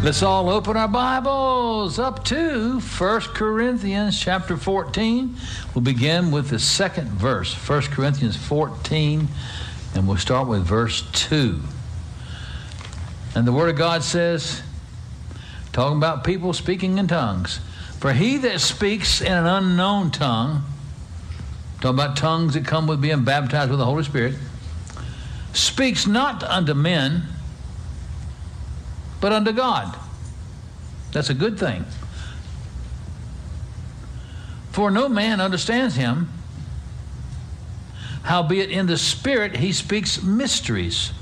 Let's all open our Bibles up to 1 Corinthians chapter 14. We'll begin with the second verse, 1 Corinthians 14, and we'll start with verse 2. And the Word of God says, talking about people speaking in tongues, for he that speaks in an unknown tongue, talking about tongues that come with being baptized with the Holy Spirit, speaks not unto men, but unto God. That's a good thing. For no man understands him, howbeit in the Spirit he speaks mysteries.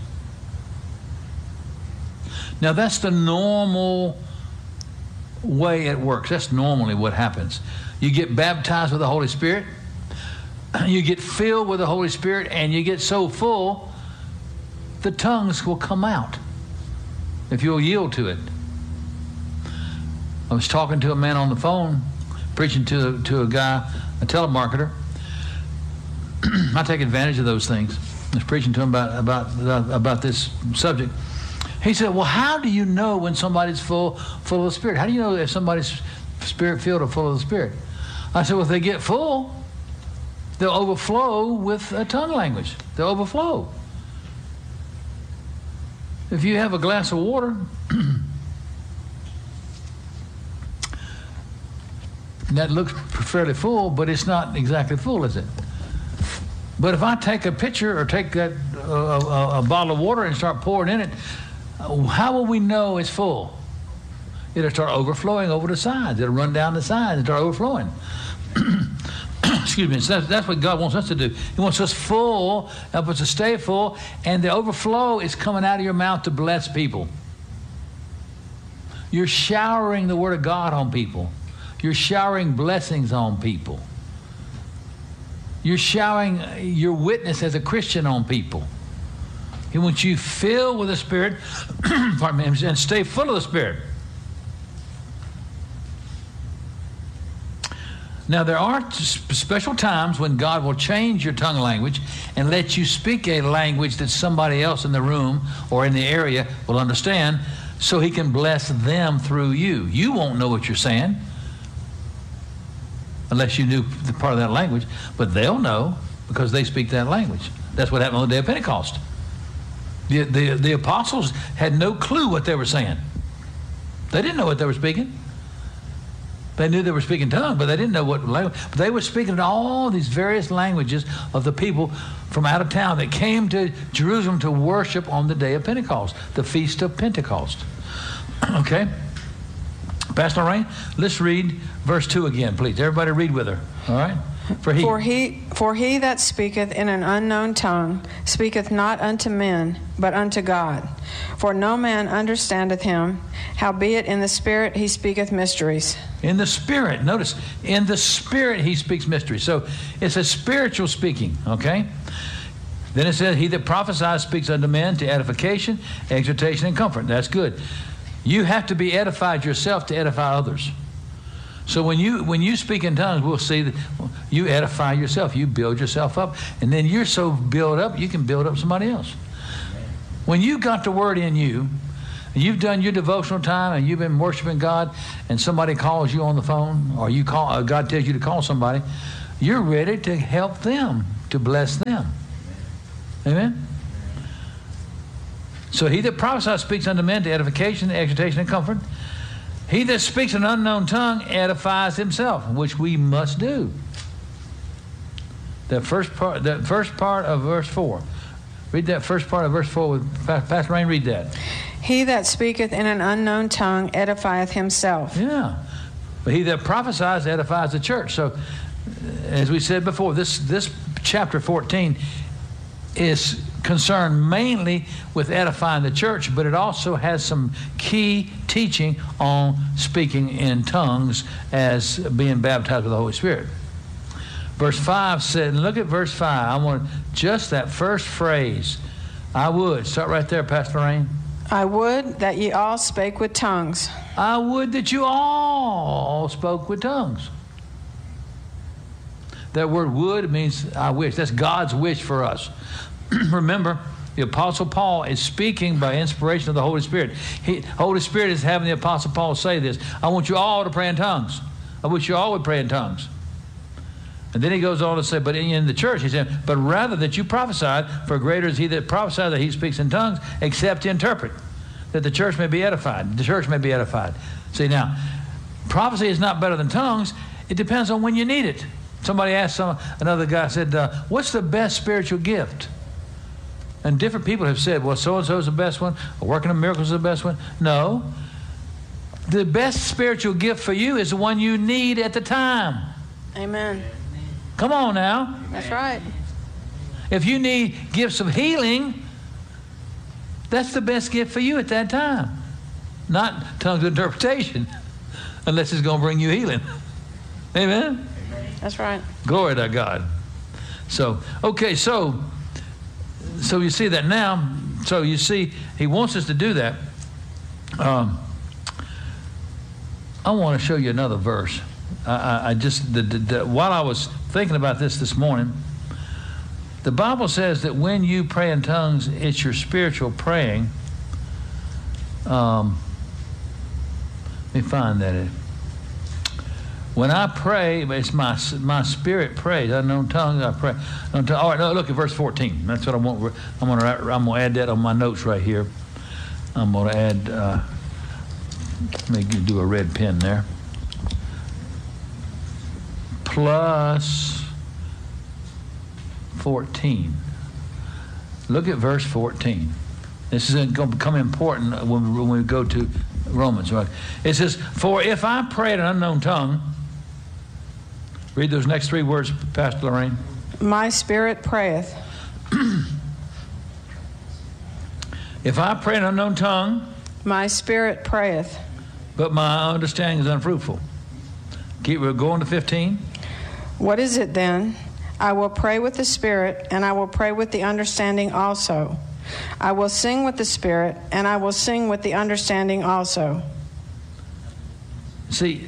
Now that's the normal way it works. That's normally what happens. You get baptized with the Holy Spirit, you get filled with the Holy Spirit, and you get so full, the tongues will come out if you'll yield to it. I was talking to a man on the phone, preaching to a guy, a telemarketer. I take advantage of those things. I was preaching to him about this subject. He said, well, how do you know when somebody's full of the Spirit? How do you know if somebody's Spirit-filled or full of the Spirit? I said, well, if they get full, they'll overflow with a tongue language. They'll overflow. If you have a glass of water, that looks fairly full, but it's not exactly full, is it? But if I take a pitcher or take that a bottle of water and start pouring in it, how will we know it's full? It'll start overflowing over the sides. It'll run down the sides and start overflowing. Excuse me. So that's what God wants us to do. He wants us full, help us to stay full, and the overflow is coming out of your mouth to bless people. You're showering the Word of God on people. You're showering blessings on people. You're showering your witness as a Christian on people. He wants you filled with the Spirit, pardon me, and stay full of the Spirit. Now, there are special times when God will change your tongue language and let you speak a language that somebody else in the room or in the area will understand, so he can bless them through you. You won't know what you're saying unless you knew the part of that language, but they'll know because they speak that language. That's what happened on the day of Pentecost. The apostles had no clue what they were saying. They didn't know what they were speaking. They knew they were speaking tongues, but they didn't know what language. But they were speaking in all these various languages of the people from out of town that came to Jerusalem to worship on the day of Pentecost, the Feast of Pentecost. Okay? Pastor Lorraine, let's read verse 2 again, please. Everybody read with her, all right? For he that speaketh in an unknown tongue speaketh not unto men, but unto God. For no man understandeth him, howbeit in the Spirit he speaketh mysteries. In the Spirit, notice, in the Spirit he speaks mysteries. So it's a spiritual speaking, okay? Then it says, he that prophesies speaks unto men to edification, exhortation, and comfort. That's good. You have to be edified yourself to edify others. So when you speak in tongues, we'll see that you edify yourself. You build yourself up. And then you're so built up, you can build up somebody else. When you got the Word in you, and you've done your devotional time, and you've been worshiping God, and somebody calls you on the phone, or God tells you to call somebody, you're ready to help them, to bless them. Amen? So he that prophesies speaks unto men to edification, exhortation, and comfort. He that speaks an unknown tongue edifies himself, which we must do. That first part of verse 4. Read that first part of verse 4 with Pastor Rain. Read that. He that speaketh in an unknown tongue edifieth himself. Yeah. But he that prophesies edifies the church. So, as we said before, this chapter 14 is concerned mainly with edifying the church, but it also has some key teaching on speaking in tongues as being baptized with the Holy Spirit. Verse 5 said, look at verse 5. I want just that first phrase. I would. Start right there, Pastor Rain. I would that ye all spake with tongues. I would that you all spoke with tongues. That word would means I wish. That's God's wish for us. Remember, The Apostle Paul is speaking by inspiration of the Holy Spirit. Holy Spirit is having the Apostle Paul say this. I want you all to pray in tongues. I wish you all would pray in tongues. And then he goes on to say, but in the church, he said, but rather that you prophesy, for greater is he that prophesies that he speaks in tongues, except to interpret, that the church may be edified. The church may be edified. See, now, prophecy is not better than tongues. It depends on when you need it. Somebody asked another guy, said, what's the best spiritual gift? And different people have said, well, so-and-so is the best one, or working of miracles is the best one. No. The best spiritual gift for you is the one you need at the time. Amen. Come on now. That's right. If you need gifts of healing, that's the best gift for you at that time. Not tongues of interpretation, unless it's going to bring you healing. Amen? That's right. Glory to God. So, okay, so you see that now. So you see, he wants us to do that. I want to show you another verse. I just, while I was thinking about this morning, the Bible says that when you pray in tongues, it's your spiritual praying. Let me find that. When I pray, it's my spirit prays. Unknown tongues, I pray. All right, no, look at verse 14. That's what I want. I'm going to add that on my notes right here. I'm going to add. Let me do a red pen there. Plus 14. Look at verse 14. This is going to become important when we go to Romans. Right? It says, for if I pray in an unknown tongue, read those next three words, Pastor Lorraine. My spirit prayeth. If I pray in an unknown tongue, my spirit prayeth. But my understanding is unfruitful. We're going to 15. What is it then? I will pray with the Spirit, and I will pray with the understanding also. I will sing with the Spirit, and I will sing with the understanding also. See,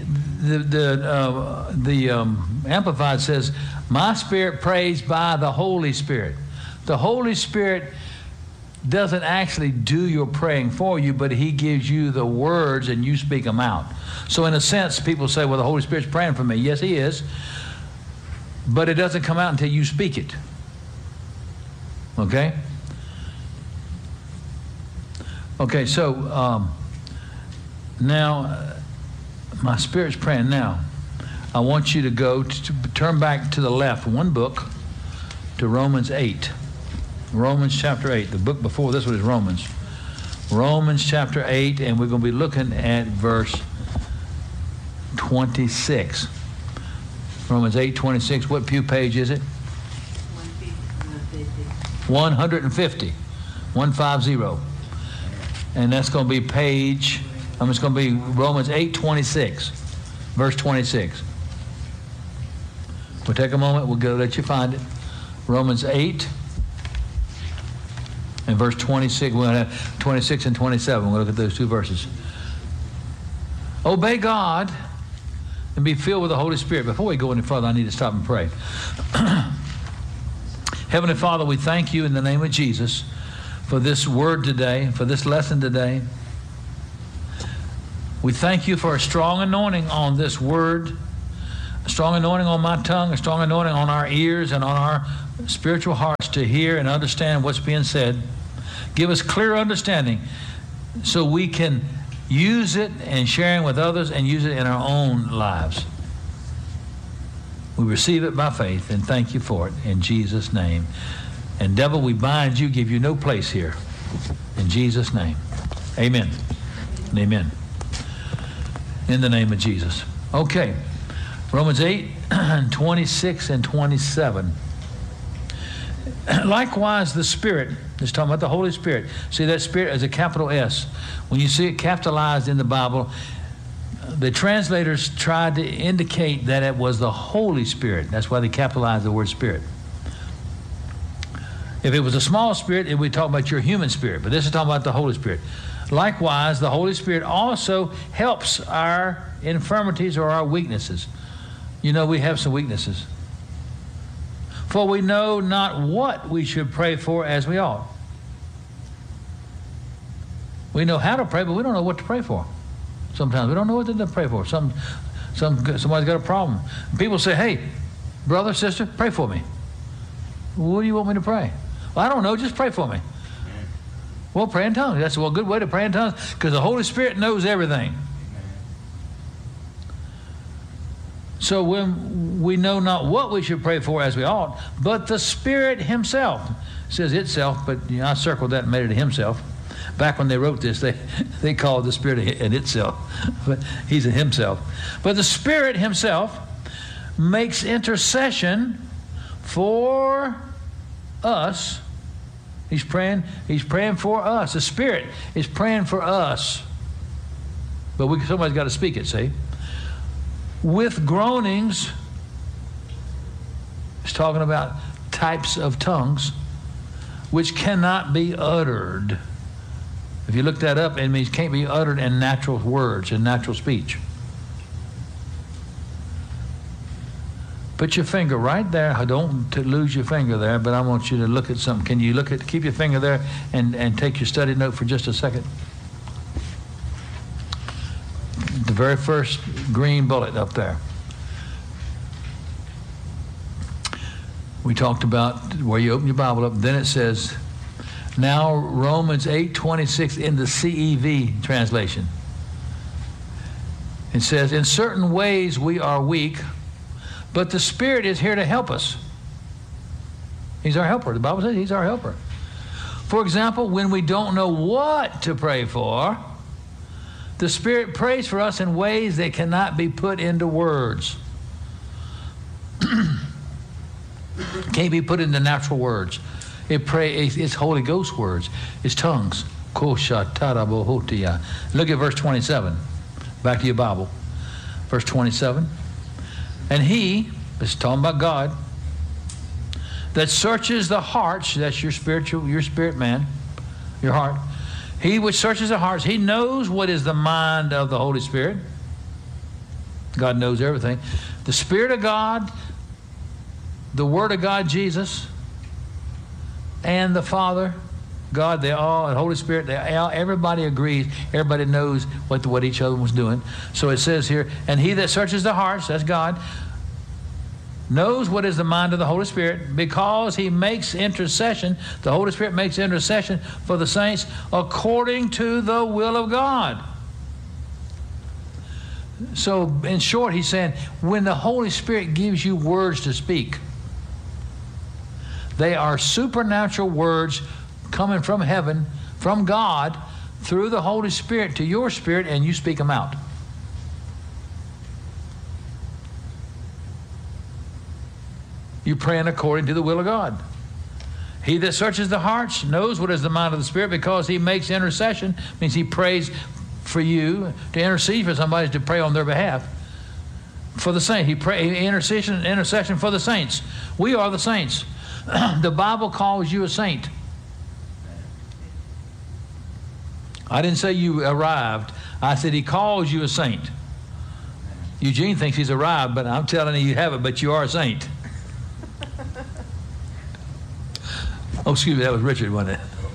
the Amplified says, my spirit prays by the Holy Spirit. The Holy Spirit doesn't actually do your praying for you, but he gives you the words and you speak them out. So in a sense, people say, well, the Holy Spirit's praying for me. Yes, he is. But it doesn't come out until you speak it. Okay? Okay, so now my spirit's praying now. I want you to go to turn back to the left one book to Romans 8. Romans chapter 8. The book before this one is Romans. Romans chapter 8, and we're going to be looking at verse 26. Romans 8:26. What pew page is it? 150. 150. And that's going to be page, it's going to be Romans 8:26, verse 26. We'll take a moment. We'll go let you find it. Romans 8 and verse 26. We're going to have 26 and 27. We'll look at those two verses. Obey God and be filled with the Holy Spirit. Before we go any further, I need to stop and pray. Heavenly Father, we thank you in the name of Jesus for this word today, for this lesson today. We thank you for a strong anointing on this word, a strong anointing on my tongue, a strong anointing on our ears and on our spiritual hearts to hear and understand what's being said. Give us clear understanding so we can use it and sharing with others and use it in our own lives. We receive it by faith and thank you for it in Jesus' name. And devil, we bind you, give you no place here. In Jesus' name. Amen. And amen. In the name of Jesus. Okay. Romans 8, 26 and 27. Likewise, the Spirit, it's talking about the Holy Spirit. See that Spirit as a capital S. When you see it capitalized in the Bible, the translators tried to indicate that it was the Holy Spirit. That's why they capitalized the word Spirit. If it was a small spirit, it would talk about your human spirit, but this is talking about the Holy Spirit. Likewise, the Holy Spirit also helps our infirmities or our weaknesses. You know, we have some weaknesses. For we know not what we should pray for as we ought. We know how to pray, but we don't know what to pray for. Sometimes we don't know what to pray for. Somebody's got a problem. People say, hey, brother, sister, pray for me. What do you want me to pray? Well, I don't know. Just pray for me. Well, pray in tongues. That's a good way to pray in tongues, because the Holy Spirit knows everything. So when we know not what we should pray for as we ought, but the Spirit himself. It says itself, but I circled that and made it himself. Back when they wrote this, they called the Spirit an itself, but he's a himself. But the Spirit himself makes intercession for us. He's praying for us. The Spirit is praying for us. But somebody's got to speak it, see? With groanings, it's talking about types of tongues, which cannot be uttered. If you look that up, it means can't be uttered in natural words, in natural speech. Put your finger right there. Don't lose your finger there, but I want you to look at something. Can you keep your finger there and take your study note for just a second? The very first green bullet up there. We talked about where you open your Bible up. Then it says, now Romans 8:26 in the CEV translation. It says, in certain ways we are weak, but the Spirit is here to help us. He's our helper. The Bible says he's our helper. For example, when we don't know what to pray for, the Spirit prays for us in ways that cannot be put into words. Can't be put into natural words. It's Holy Ghost words. It's tongues. Look at verse 27. Back to your Bible. Verse 27. And he, it's talking about God, that searches the hearts, that's your spirit man, your heart. He which searches the hearts, he knows what is the mind of the Holy Spirit. God knows everything. The Spirit of God, the Word of God, Jesus, and the Father, God, the Holy Spirit, everybody agrees, everybody knows what each other was doing. So it says here, and he that searches the hearts, that's God, knows what is the mind of the Holy Spirit, because he makes intercession, the Holy Spirit makes intercession for the saints according to the will of God. So in short, he's saying, when the Holy Spirit gives you words to speak, they are supernatural words coming from heaven, from God, through the Holy Spirit to your spirit, and you speak them out. You're praying according to the will of God. He that searches the hearts knows what is the mind of the Spirit, because he makes intercession, means he prays for you, to intercede for somebody, to pray on their behalf. For the saint, intercession for the saints. We are the saints. The Bible calls you a saint. I didn't say you arrived. I said he calls you a saint. Eugene thinks he's arrived, but I'm telling you haven't, but you are a saint. Oh, excuse me, that was Richard, wasn't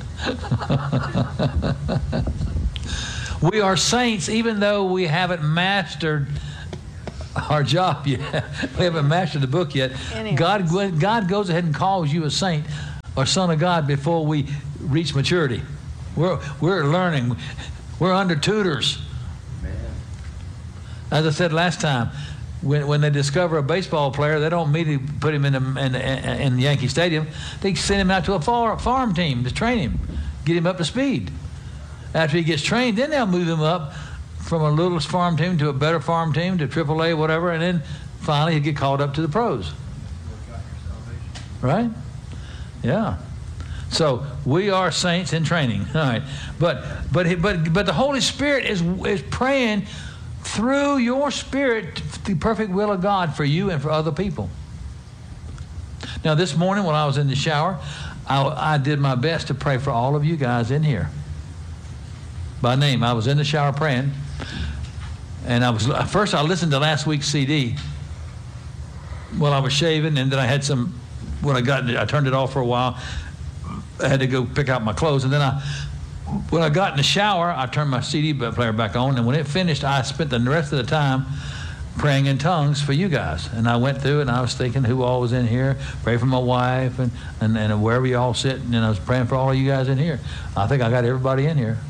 it? We are saints, even though we haven't mastered our job yet. We haven't mastered the book yet. God goes ahead and calls you a saint or son of God before we reach maturity. We're learning. We're under tutors. As I said last time, when they discover a baseball player, they don't immediately put him in Yankee Stadium. They send him out to a farm team to train him, get him up to speed. After he gets trained, then they'll move him up from a little farm team to a better farm team to AAA, whatever, and then finally he'll get called up to the pros. Right? Yeah. So we are saints in training. All right. But the Holy Spirit is praying through your spirit the perfect will of God for you and for other people. Now this morning when I was in the shower, I did my best to pray for all of you guys in here. By name. I was in the shower praying. And I listened to last week's CD while I was shaving, and then I had I turned it off for a while. I had to go pick out my clothes, and then When I got in the shower, I turned my CD player back on, and when it finished, I spent the rest of the time praying in tongues for you guys. And I went through and I was thinking who all was in here, pray for my wife and wherever you all sit, and I was praying for all of you guys in here. I think I got everybody in here.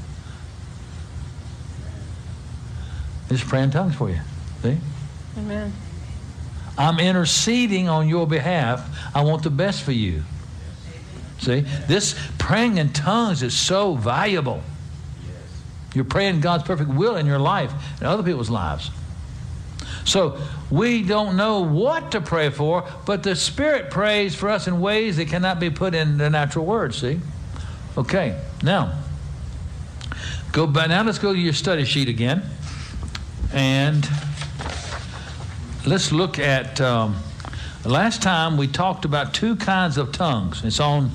Just praying tongues for you. See? Amen. I'm interceding on your behalf. I want the best for you. See? This praying in tongues is so valuable. You're praying God's perfect will in your life and other people's lives. So we don't know what to pray for, but the Spirit prays for us in ways that cannot be put in the natural words, see? Okay, now, let's go to your study sheet again. And let's look at, last time we talked about two kinds of tongues. It's on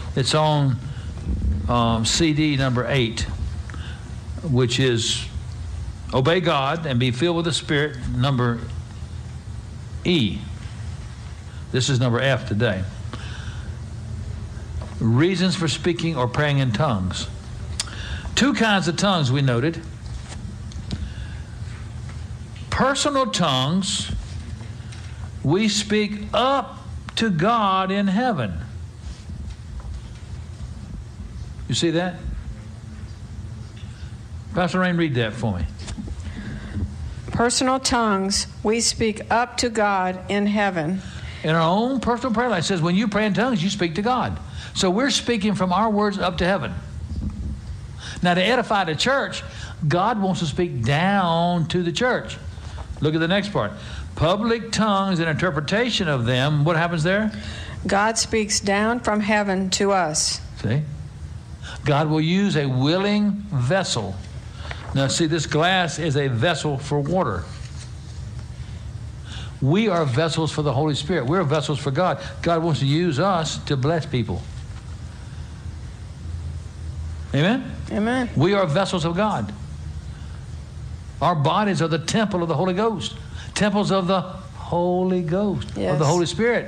CD number 8, which is obey God and be filled with the Spirit, number E. This is number F today. Reasons for speaking or praying in tongues. Two kinds of tongues we noted. Personal tongues, we speak up to God in heaven. You see that? Pastor Rain, read that for me. Personal tongues, we speak up to God in heaven. In our own personal prayer life, it says when you pray in tongues, you speak to God. So we're speaking from our words up to heaven. Now, to edify the church, God wants to speak down to the church. Look at the next part. Public tongues and interpretation of them, what happens there? God speaks down from heaven to us. See? God will use a willing vessel. Now, see, this glass is a vessel for water. We are vessels for the Holy Spirit. We're vessels for God. God wants to use us to bless people. Amen? Amen. We are vessels of God. Our bodies are the temple of the Holy Ghost. Temples of the Holy Ghost, yes, of the Holy Spirit,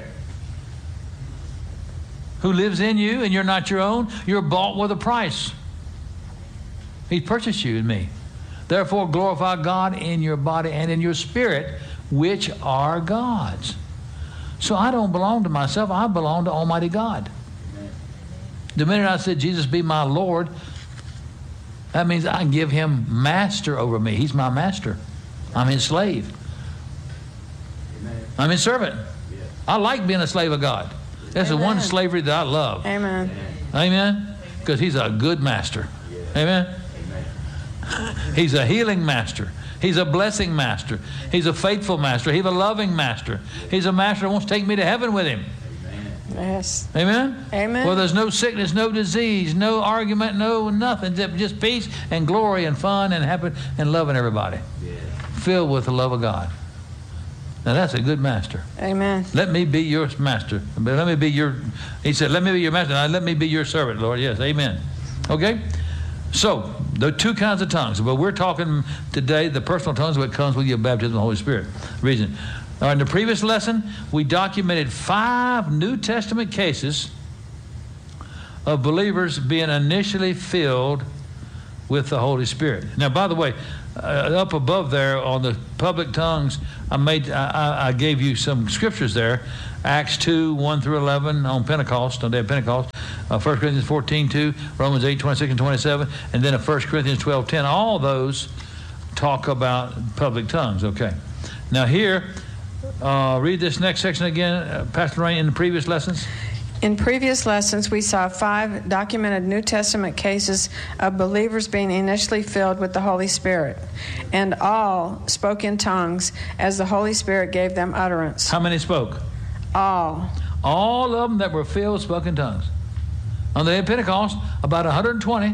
who lives in you, and you're not your own. You're bought with a price. He purchased you and me. Therefore, glorify God in your body and in your spirit, which are God's. So I don't belong to myself. I belong to Almighty God. The minute I said, Jesus be my Lord, that means I give him master over me. He's my master. I'm his slave. I'm his servant. I like being a slave of God. That's the one slavery that I love. Amen. Amen? Because he's a good master. Amen? He's a healing master. He's a blessing master. He's a faithful master. He's a loving master. He's a master that wants to take me to heaven with him. Yes. Amen? Amen. Well, there's no sickness, no disease, no argument, no nothing. Just peace and glory and fun and happy and loving everybody. Filled with the love of God. Now that's a good master. Amen. Let me be your master. Let me be your, he said, let me be your master. Now let me be your servant, Lord. Yes, amen. Okay? So, there are two kinds of tongues, but we're talking today the personal tongues, what comes with your baptism of the Holy Spirit. Reason. Now, in the previous lesson, we documented 5 New Testament cases of believers being initially filled with the Holy Spirit. Now, by the way, up above there on the public tongues, I gave you some scriptures there. Acts 2, 1 through 11 on Pentecost, on the day of Pentecost. 1 Corinthians 14, 2, Romans 8, 26 and 27, and then 1 Corinthians 12, 10. All those talk about public tongues. Okay. Now here, read this next section again, Pastor Rain, in the previous lessons. In previous lessons, we saw 5 documented New Testament cases of believers being initially filled with the Holy Spirit, and all spoke in tongues as the Holy Spirit gave them utterance. How many spoke? All. All of them that were filled spoke in tongues. On the day of Pentecost, about 120.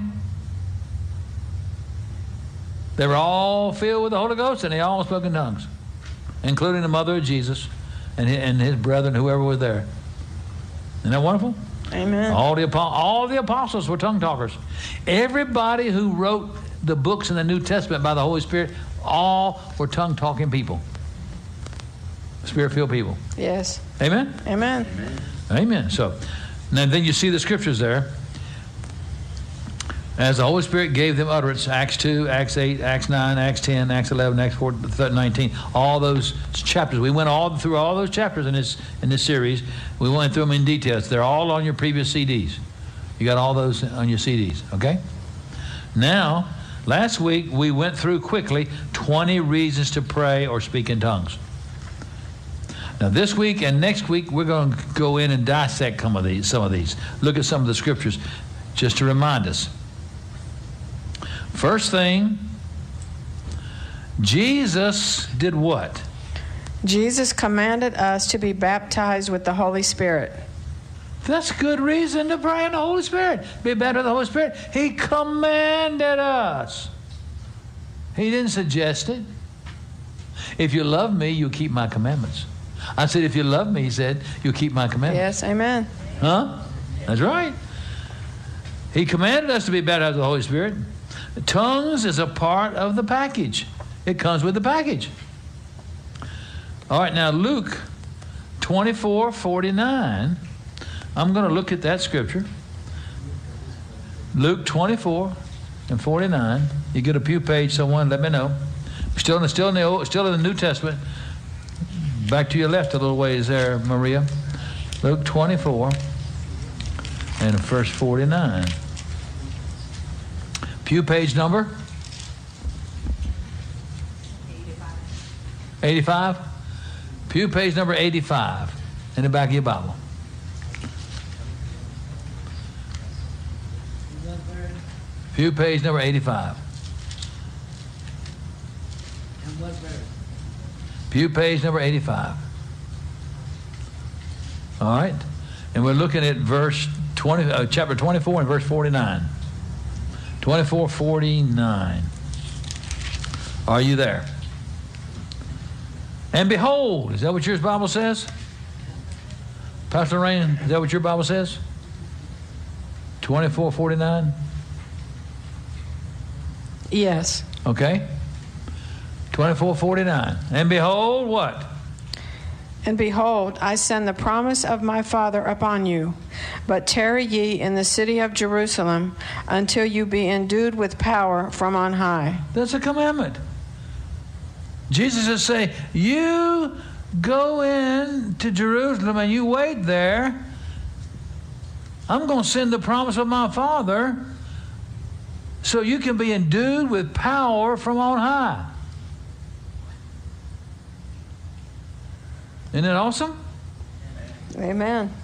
They were all filled with the Holy Ghost, and they all spoke in tongues, including the mother of Jesus and his brethren, whoever was there. Isn't that wonderful? Amen. All the apostles were tongue talkers. Everybody who wrote the books in the New Testament by the Holy Spirit, all were tongue talking people, Spirit-filled people. Yes. Amen. Amen. Amen. So, now then you see the scriptures there. As the Holy Spirit gave them utterance, Acts 2, Acts 8, Acts 9, Acts 10, Acts 11, Acts 4, 19, all those chapters. We went all through all those chapters in this series. We went through them in details. They're all on your previous CDs. You got all those on your CDs, okay? Now, last week we went through quickly 20 reasons to pray or speak in tongues. Now, this week and next week, we're going to go in and dissect some of these. Look at some of the scriptures just to remind us. First thing, Jesus did what? Jesus commanded us to be baptized with the Holy Spirit. That's good reason to pray in the Holy Spirit. Be baptized with the Holy Spirit. He commanded us. He didn't suggest it. If you love me, you'll keep my commandments. I said, if you love me, he said, you'll keep my commandments. Yes, amen. Huh? That's right. He commanded us to be baptized with the Holy Spirit. Tongues is a part of the package. It comes with the package. All right, now Luke 24:49. I'm going to look at that scripture. Luke 24:49. You get a pew page, someone, let me know. Still in the New Testament. Back to your left a little ways there, Maria. Luke 24 and verse 49. Pew page number? 85. Pew page number 85 in the back of your Bible. Pew page number 85. And what verse? Pew page number 85. All right. And we're looking at chapter 24 and verse 49. 24:49. Are you there? And behold, is that what your Bible says? Pastor Lorraine, is that what your Bible says? 24:49? Yes. Okay. 24:49. And behold, what? And behold, I send the promise of my Father upon you. But tarry ye in the city of Jerusalem until you be endued with power from on high. That's a commandment. Jesus is saying, you go in to Jerusalem and you wait there. I'm going to send the promise of my Father so you can be endued with power from on high. Isn't it awesome? Amen.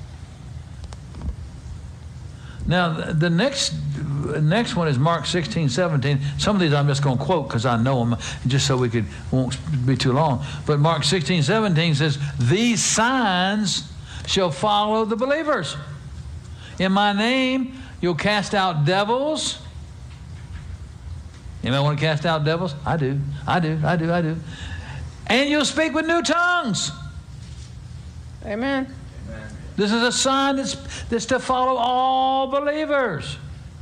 Now, the next one is Mark 16:17. Some of these I'm just going to quote because I know them, just so won't be too long. But Mark 16:17 says, these signs shall follow the believers. In my name, you'll cast out devils. Anybody want to cast out devils? I do. And you'll speak with new tongues. Amen. This is a sign that's to follow all believers.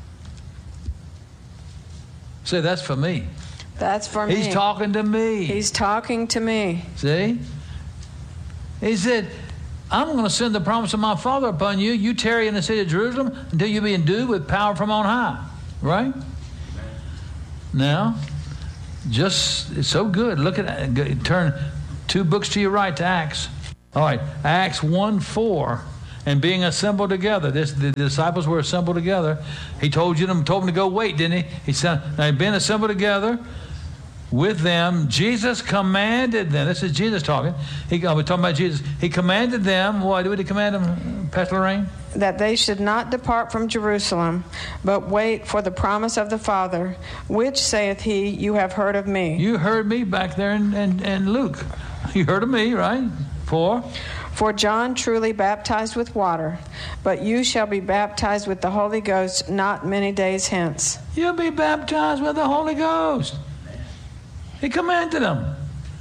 Say, that's for me. That's for me. He's talking to me. He's talking to me. See? He said, I'm going to send the promise of my Father upon you. You tarry in the city of Jerusalem until you be endued with power from on high. Right? Now, it's so good. Look at it. Turn 2 books to your right to Acts. All right, Acts 1:4, and being assembled together. The disciples were assembled together. He told them to go wait, didn't he? He said, now being assembled together with them, Jesus commanded them. This is Jesus talking. We're talking about Jesus. He commanded them. What did he command them, Pastor Lorraine? That they should not depart from Jerusalem, but wait for the promise of the Father, which saith he, you have heard of me. You heard me back there in Luke. You heard of me, right? For John truly baptized with water, but you shall be baptized with the Holy Ghost not many days hence. You'll be baptized with the Holy Ghost. He commanded them.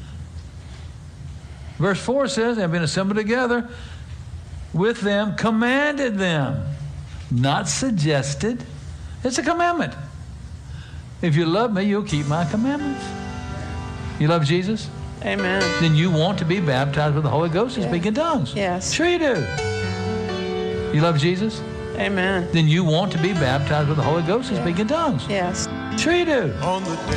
Verse 4 says, they have been assembled together with them, commanded them. Not suggested. It's a commandment. If you love me, you'll keep my commandments. You love Jesus? Amen. Then you want to be baptized with the Holy Ghost and speak in tongues. Yes. Sure you do. You love Jesus? Amen. then you want to be baptized with the Holy Ghost and speak in tongues. Yes. Sure you do. On the day